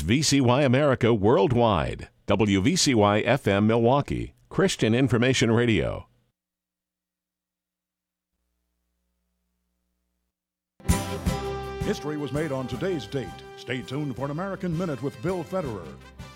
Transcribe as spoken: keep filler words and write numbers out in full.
is V C Y America Worldwide, W V C Y F M Milwaukee, Christian Information Radio. History was made on today's date. Stay tuned for an American Minute with Bill Federer.